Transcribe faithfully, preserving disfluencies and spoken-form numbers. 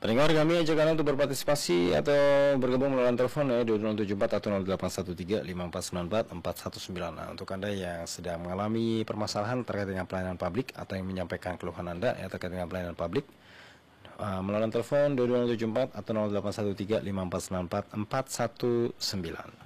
Pendengar, kami ajak Anda untuk berpartisipasi atau bergabung melalui telepon ya dua nol tujuh empat atau nol delapan satu tiga lima empat sembilan empat empat satu sembilan. Nah, untuk Anda yang sedang mengalami permasalahan terkait dengan pelayanan publik atau yang menyampaikan keluhan Anda ya terkait dengan pelayanan publik, uh, melalui telepon dua nol tujuh empat atau nol delapan satu tiga lima empat sembilan empat empat satu sembilan.